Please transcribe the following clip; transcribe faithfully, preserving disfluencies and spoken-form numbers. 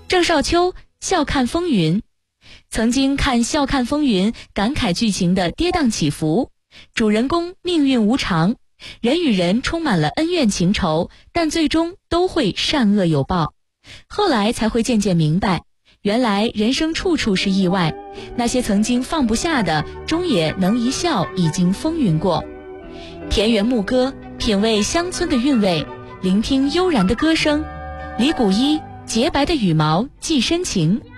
郑少秋笑看风云。曾经看《笑看风云》，感慨剧情的跌宕起伏，主人公命运无常，人与人充满了恩怨情仇，但最终都会善恶有报。后来才会渐渐明白，原来人生处处是意外，那些曾经放不下的，终也能一笑已经风云过。田园牧歌，品味乡村的韵味，聆听悠然的歌声。李谷一，洁白的羽毛寄深情。